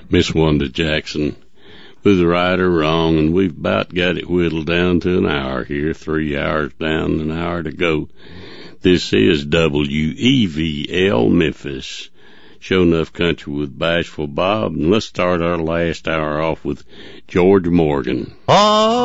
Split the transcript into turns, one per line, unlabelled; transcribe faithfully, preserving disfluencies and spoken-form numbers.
Miss Wanda Jackson with Right or Wrong, and we've about got it whittled down to an hour here, three hours down, an hour to go. This is W E V L Memphis, Show Enough Country with Bashful Bob, and let's start our last hour off with George Morgan.
Oh.